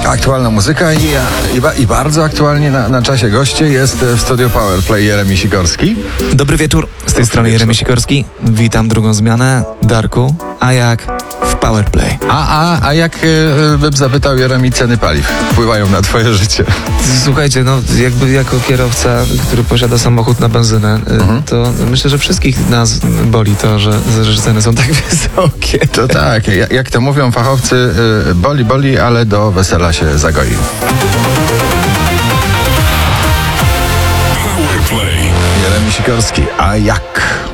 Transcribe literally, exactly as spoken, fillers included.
Aktualna muzyka i, i, ba- i bardzo aktualnie na, na czasie goście jest w studiu Powerplay Jeremi Sikorski. Dobry wieczór, z tej strony Jeremi Sikorski. Witam drugą zmianę, Darku. A jak w Powerplay? A, a, a jak e, bym zapytał Jeremi, ceny paliw wpływają na twoje życie? Słuchajcie, no jakby jako kierowca, który posiada samochód na benzynę, mhm. to myślę, że wszystkich nas boli to, że, że ceny są tak wysokie. To tak, jak, jak to mówią fachowcy, e, boli, boli, ale do wesela się zagoi. Jeremi Sikorski, a jak?